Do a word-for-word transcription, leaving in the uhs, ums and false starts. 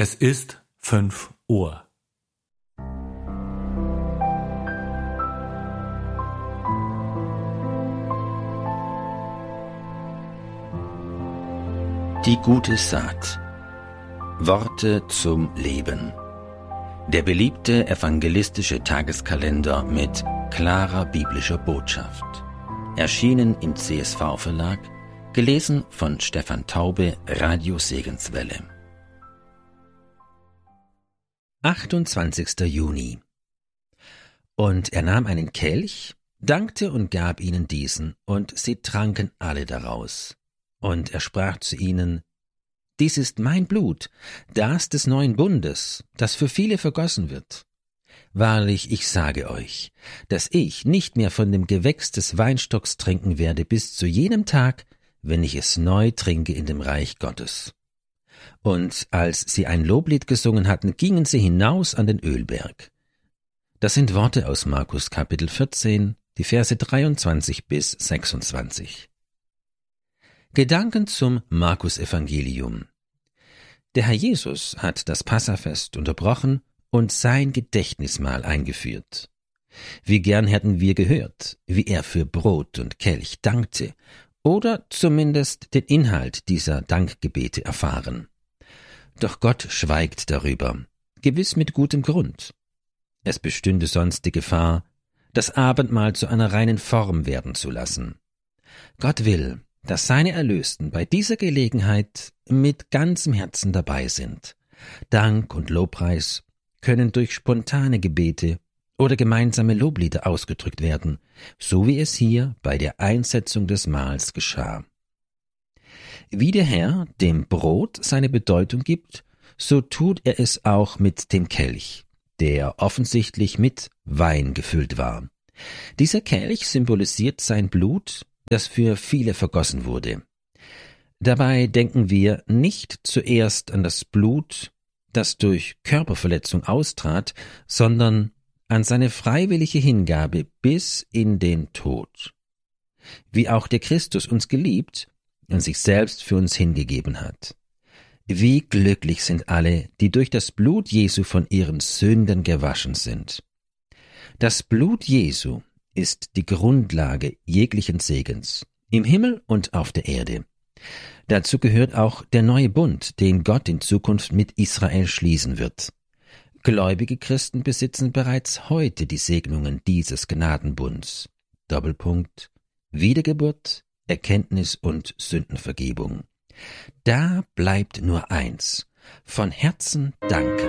Es ist fünf Uhr. Die gute Saat. Worte zum Leben. Der beliebte evangelistische Tageskalender mit klarer biblischer Botschaft. Erschienen im C S V-Verlag, gelesen von Stefan Taube, Radio Segenswelle. achtundzwanzigster Juni. Und er nahm einen Kelch, dankte und gab ihnen diesen, und sie tranken alle daraus. Und er sprach zu ihnen: Dies ist mein Blut, das des neuen Bundes, das für viele vergossen wird. Wahrlich, ich sage euch, dass ich nicht mehr von dem Gewächs des Weinstocks trinken werde bis zu jenem Tag, wenn ich es neu trinke in dem Reich Gottes. Und als sie ein Loblied gesungen hatten, gingen sie hinaus an den Ölberg. Das sind Worte aus Markus Kapitel vierzehn, die Verse dreiundzwanzig bis sechsundzwanzig. Gedanken zum Markus-Evangelium. Der Herr Jesus hat das Passafest unterbrochen und sein Gedächtnismahl eingeführt. Wie gern hätten wir gehört, wie er für Brot und Kelch dankte oder zumindest den Inhalt dieser Dankgebete erfahren. Doch Gott schweigt darüber, gewiss mit gutem Grund. Es bestünde sonst die Gefahr, das Abendmahl zu einer reinen Form werden zu lassen. Gott will, dass seine Erlösten bei dieser Gelegenheit mit ganzem Herzen dabei sind. Dank und Lobpreis können durch spontane Gebete oder gemeinsame Loblieder ausgedrückt werden, so wie es hier bei der Einsetzung des Mahls geschah. Wie der Herr dem Brot seine Bedeutung gibt, so tut er es auch mit dem Kelch, der offensichtlich mit Wein gefüllt war. Dieser Kelch symbolisiert sein Blut, das für viele vergossen wurde. Dabei denken wir nicht zuerst an das Blut, das durch Körperverletzung austrat, sondern an seine freiwillige Hingabe bis in den Tod. Wie auch der Christus uns geliebt und sich selbst für uns hingegeben hat. Wie glücklich sind alle, die durch das Blut Jesu von ihren Sünden gewaschen sind. Das Blut Jesu ist die Grundlage jeglichen Segens, im Himmel und auf der Erde. Dazu gehört auch der neue Bund, den Gott in Zukunft mit Israel schließen wird. Gläubige Christen besitzen bereits heute die Segnungen dieses Gnadenbunds. Doppelpunkt: Wiedergeburt, Erkenntnis und Sündenvergebung. Da bleibt nur eins: von Herzen danken.